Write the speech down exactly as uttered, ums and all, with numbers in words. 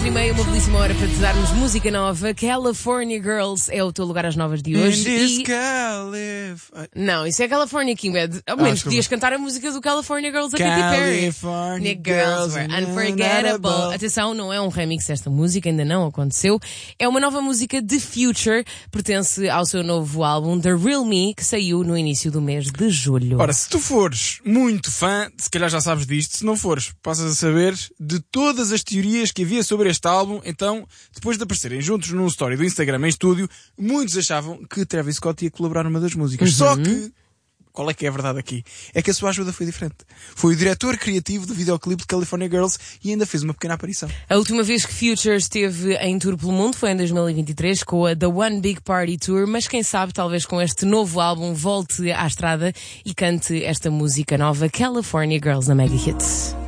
quatro e meia, uma belíssima hora para te darmos música nova. California Girls é o teu lugar às novas de hoje. E... Calif... Não, isso é California King Bad. Ao menos ah, podias cantar a música do California Girls da Katy Perry. California Girls were unforgettable. Atenção, não é um remix desta música, ainda não aconteceu. É uma nova música de Future, pertence ao seu novo álbum The Real Me, que saiu no início do mês de julho. Ora, se tu fores muito fã, se calhar já sabes disto, se não fores, passas a saber de todas as teorias que havia sobre este álbum. Então, depois de aparecerem juntos num story do Instagram em estúdio, muitos achavam que Travis Scott ia colaborar numa das músicas. Uhum. Só que, qual é que é a verdade aqui? É que a sua ajuda foi diferente. Foi o diretor criativo do videoclipe de California Girls e ainda fez uma pequena aparição. A última vez que Future esteve em tour pelo mundo foi em dois mil e vinte e três com a The One Big Party Tour, mas quem sabe talvez com este novo álbum volte à estrada e cante esta música nova California Girls na Mega Hits.